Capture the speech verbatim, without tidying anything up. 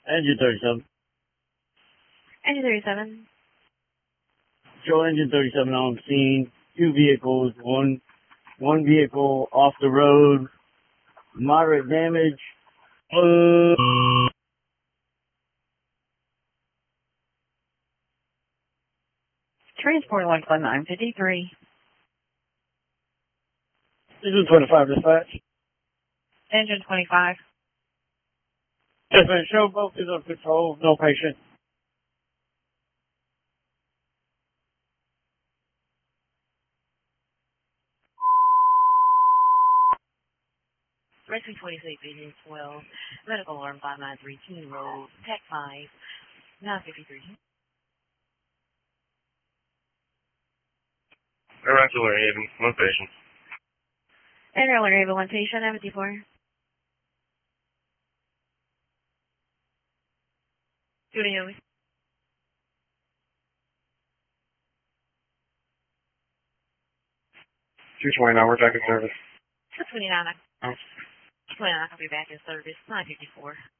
Engine thirty-seven. Engine thirty-seven. Show engine thirty-seven on scene. Two vehicles. One one vehicle off the road. Moderate damage. Uh, Transport one one nine fifty-three. Engine twenty-five dispatch. Engine twenty-five. Yes, man. Show both is under control. No patient. Rescue twenty-six, Engine twelve. Medical alarm five nine three Teen Road. Tech five. nine fifty-three. Irregular Haven, one patient. Irregular Haven, one patient, M fifty-four. Studio. two twenty-nine, we're back in service. two twenty-nine. Oh. two twenty-nine, I'll be back in service. nine fifty-four.